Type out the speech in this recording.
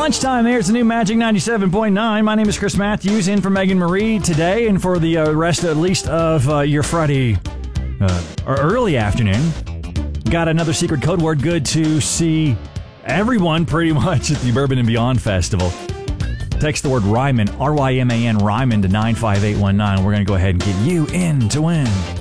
Lunchtime, here's the new Magic 97.9. My name is Chris Matthews, in for Megan Marie today, and for the rest at least of your Friday or early afternoon. Got another secret code word good to see everyone pretty much at the Bourbon and Beyond Festival. Text the word Ryman, R-Y-M-A-N, Ryman to 95819. We're going to go ahead and get you in to win.